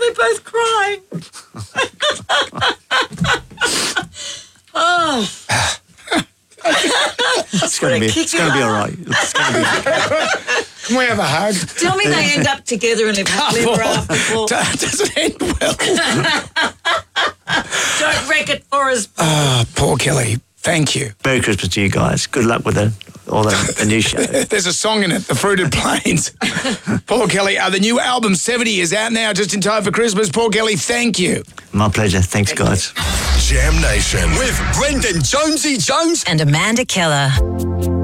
We're both crying. Oh. It's going to be all right. It's going to be. Can we have a hug? Tell me they end up together and live happily ever after. Paul. Doesn't end well. Don't wreck it for us. Oh, Paul Kelly, thank you. Merry Christmas to you guys. Good luck with the new show. There's a song in it, The Fruited Plains. Paul Kelly, the new album 70 is out now, just in time for Christmas. Paul Kelly, thank you. My pleasure. Thanks, guys. Jam Nation with Brendan Jonesy Jones and Amanda Keller.